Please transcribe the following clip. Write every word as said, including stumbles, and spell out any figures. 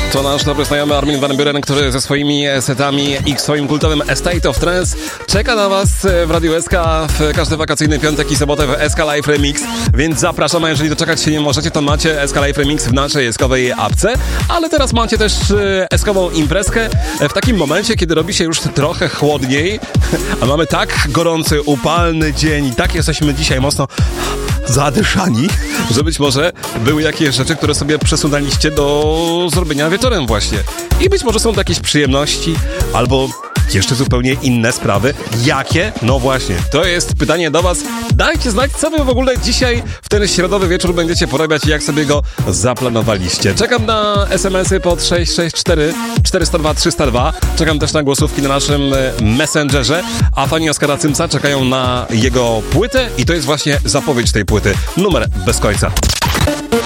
To nasz dobry znajomy Armin van Buuren, który ze swoimi setami i swoim kultowym Estate of Trance czeka na was w Radiu S K w każdy wakacyjny piątek i sobotę w S K Live Remix, więc zapraszam, a jeżeli doczekać się nie możecie, to macie S K Live Remix w naszej eskowej apce, ale teraz macie też eskową imprezkę w takim momencie, kiedy robi się już trochę chłodniej, a mamy tak gorący, upalny dzień i tak jesteśmy dzisiaj mocno zadyszani, że być może były jakieś rzeczy, które sobie przesunęliście do zrobienia wieczorem właśnie. I być może są to jakieś przyjemności, albo jeszcze zupełnie inne sprawy. Jakie? No właśnie, to jest pytanie do was. Dajcie znać, co wy w ogóle dzisiaj w ten środowy wieczór będziecie porabiać i jak sobie go zaplanowaliście. Czekam na es em esy pod sześć sześć cztery czterysta dwa trzysta dwa. Czekam też na głosówki na naszym Messengerze, a fani Oskara Cymca czekają na jego płytę i to jest właśnie zapowiedź tej płyty. Numer bez końca.